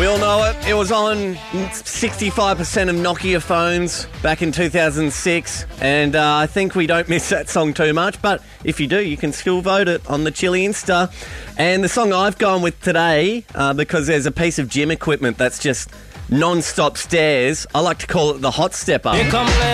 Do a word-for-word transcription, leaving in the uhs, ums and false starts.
We all know it. It was on sixty-five percent of Nokia phones back in two thousand six, and uh, I think we don't miss that song too much, but if you do, you can still vote it on the Chili Insta. And the song I've gone with today, uh, because there's a piece of gym equipment that's just non-stop stairs, I like to call it the hot stepper. Here come